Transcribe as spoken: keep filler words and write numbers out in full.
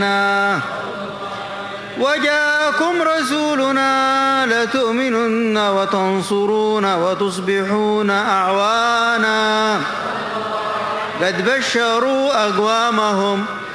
وجاءكم رسولنا لتؤمنن وتنصرون وتصبحون أعوانا قد بشروا أقوامهم